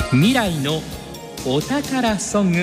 未来のお宝ソング。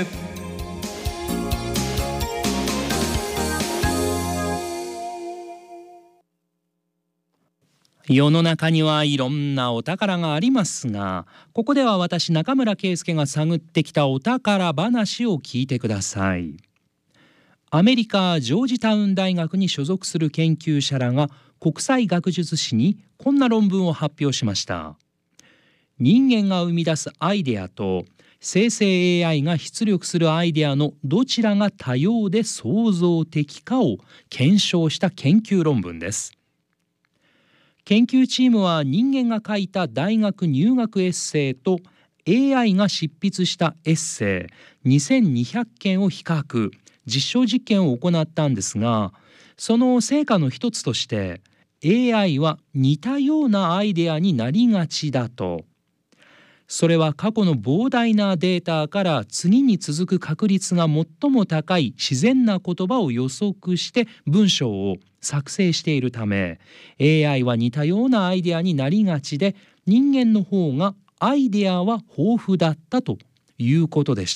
世の中にはいろんなお宝がありますが、ここでは私中村圭介が探ってきたお宝話を聞いてください。アメリカジョージタウン大学に所属する研究者らが国際学術誌にこんな論文を発表しました。人間が生み出すアイデアと生成 AI が出力するアイデアのどちらが多様で創造的かを検証した研究論文です。研究チームは人間が書いた大学入学エッセイと AI が執筆したエッセイ2200件を比較、実証実験を行ったんですが、その成果の一つとして AI は似たようなアイデアになりがちだと。それは過去の膨大なデータから次に続く確率が最も高い自然な言葉を予測して文章を作成しているため、 AI は似たようなアイデアになりがちで、人間の方がアイデアは豊富だったということでした。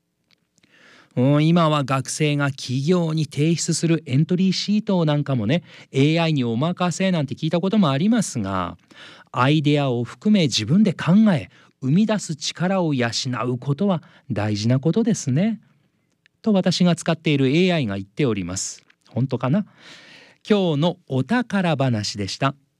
今は学生が企業に提出するエントリーシートなんかもね、 AI にお任せなんて聞いたこともありますが、アイデアを含め自分で考え生み出す力を養うことは大事なことですね、と私が使っている AI が言っております。本当かな。今日のお宝話でした。